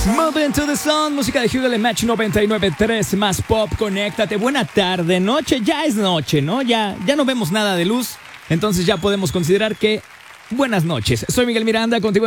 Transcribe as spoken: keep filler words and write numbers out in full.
Move into the Sun, música de Hugh Match noventa y nueve punto tres, más pop, conéctate. Buena tarde, noche, ya es noche, ¿no? Ya, ya no vemos nada de luz, entonces ya podemos considerar que buenas noches. Soy Miguel Miranda, contigo